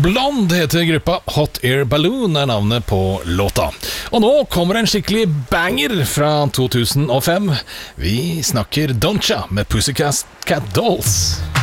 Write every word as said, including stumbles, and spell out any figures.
Blonde heter gruppa, Hot Air Balloon er navnet på låta. Og nå kommer en skikkelig banger fra to tusen og fem. Vi snakker Don'tcha med Pussycat Dolls.